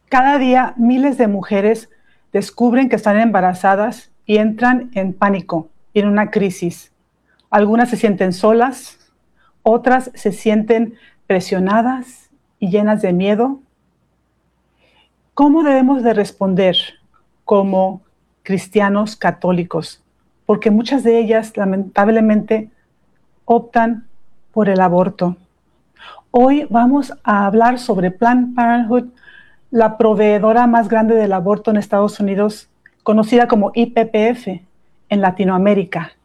Cada día miles de mujeres descubren que están embarazadas y entran en pánico y en una crisis. Algunas se sienten solas, otras se sienten presionadas y llenas de miedo. ¿Cómo debemos de responder como cristianos católicos? Porque muchas de ellas lamentablemente optan por el aborto. Hoy vamos a hablar sobre Planned Parenthood, la proveedora más grande del aborto en Estados Unidos, conocida como IPPF en Latinoamérica.